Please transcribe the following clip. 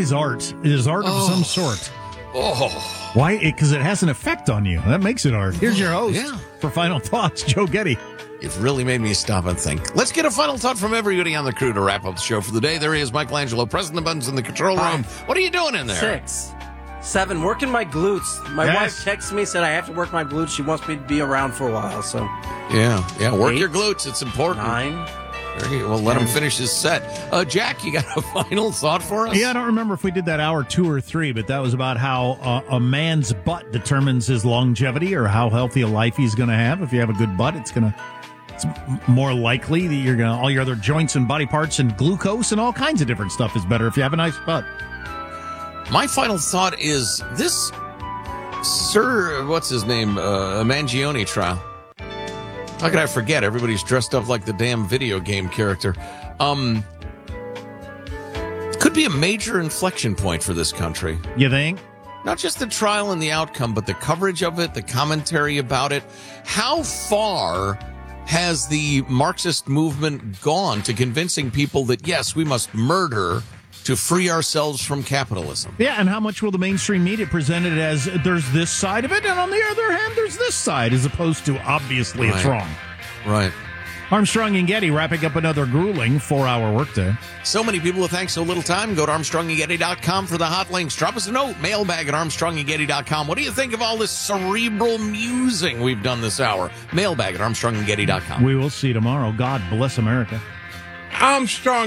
is art. It is art of some sort. Oh. Why? Because it has an effect on you. That makes it art. Here's your host Yeah. for Final Thoughts, Joe Getty. You've really made me stop and think. Let's get a final thought from everybody on the crew to wrap up the show for the day. There he is, Michelangelo, pressing the buttons in the control room. What are you doing in there? 6, 7, working my glutes. My wife texted me, said I have to work my glutes. She wants me to be around for a while, so. Yeah, work 8, your glutes. It's important. 9. Well, let him finish his set. Jack, you got a final thought for us? Yeah, I don't remember if we did that hour 2 or 3, but that was about how a man's butt determines his longevity or how healthy a life he's going to have. If you have a good butt, it's more likely that you're going to, all your other joints and body parts and glucose and all kinds of different stuff is better if you have a nice butt. My final thought is this Sir, what's his name, Mangione trial. How could I forget? Everybody's dressed up like the damn video game character. Could be a major inflection point for this country. You think? Not just the trial and the outcome, but the coverage of it, the commentary about it. How far has the Marxist movement gone to convincing people that, yes, we must murder to free ourselves from capitalism? Yeah, and how much will the mainstream media present it as there's this side of it, and on the other hand, there's this side, as opposed to obviously it's wrong. Right. Armstrong and Getty wrapping up another grueling 4-hour workday. So many people with thanks so little time. Go to ArmstrongandGetty.com for the hot links. Drop us a note, mailbag at ArmstrongandGetty.com. What do you think of all this cerebral musing we've done this hour? Mailbag at ArmstrongandGetty.com. We will see you tomorrow. God bless America. Armstrong.